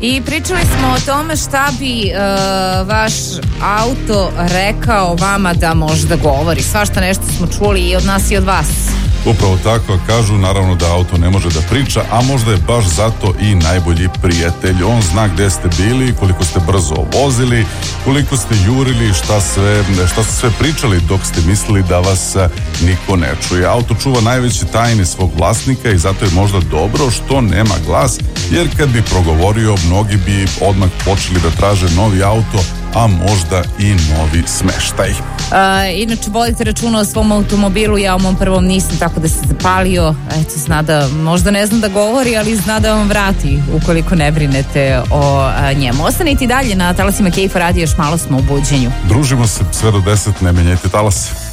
I pričali smo o tome šta bi vaš auto rekao vama da možda govori. Svašta nešto smo čuli i od nas i od vas. Upravo tako, kažu naravno da auto ne može da priča, a možda je baš zato i najbolji prijatelj. On zna gde ste bili, koliko ste brzo vozili, koliko ste jurili, šta ste sve pričali dok ste mislili da vas niko ne čuje. Auto čuva najveće tajne svog vlasnika i zato je možda dobro što nema glas, jer kad bi progovorio, mnogi bi odmah počeli da traže novi auto, a možda i novi smeštaj. Inače, vodite računa o svom automobilu. Ja u mom prvom nisam, tako da se zapalio. Eto, zna da, možda ne zna da govori, ali zna da vam vrati ukoliko ne brinete o njemu. Ostanite i dalje na talasima Kejfa radija, još malo smo u buđenju. Družimo se sve do 10, ne menjajte talase.